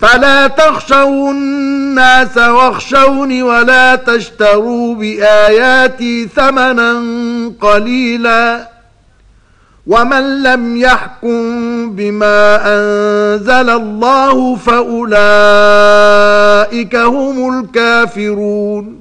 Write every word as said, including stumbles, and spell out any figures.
فلا تخشوا الناس واخشوني ولا تشتروا بآياتي ثمنا قليلا ومن لم يحكم بما أنزل الله فأولئك هم الكافرون